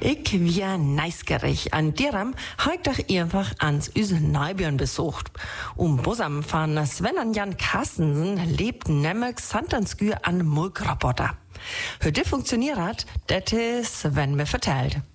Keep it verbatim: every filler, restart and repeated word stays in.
Ich wär neisgerig. An deram heik doch einfach ans üse Neubjörn besucht. Um Busam fahren Sven und Jan Carstensen lebt nämlich Santanskür an Mulkroboter. Heute funktioniert, das ist Sven mir vertellt.